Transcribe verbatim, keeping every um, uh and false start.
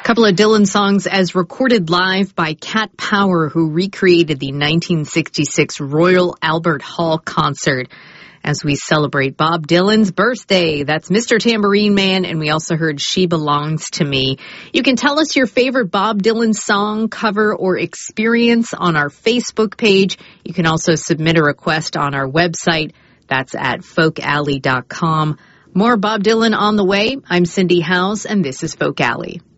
Couple of Dylan songs as recorded live by Cat Power, who recreated the nineteen sixty-six Royal Albert Hall concert as we celebrate Bob Dylan's birthday. That's Mister Tambourine Man, and we also heard She Belongs to Me. You can tell us your favorite Bob Dylan song, cover, or experience on our Facebook page. You can also submit a request on our website. That's at folk alley dot com. More Bob Dylan on the way. I'm Cindy Howes, and this is Folk Alley.